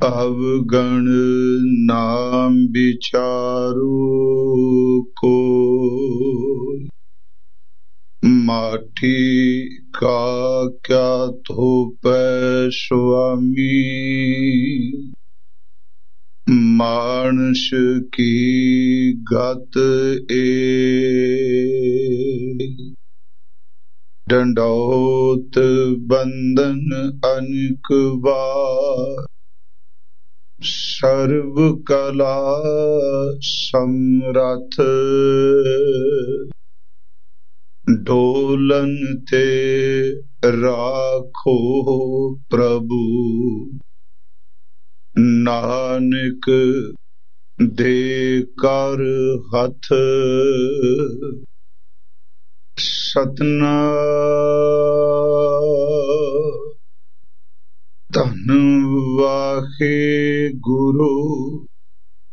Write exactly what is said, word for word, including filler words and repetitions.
अवगण नाम विचारू को, माटी का क्या थोपै स्वामी, मानस की गत ए। डंडौत बंदन अनेक बार, सर्व कला समरथ, डोलन ते राखो प्रभु, नानक दे कर हथ। सतनाम धन वाहे गुरु,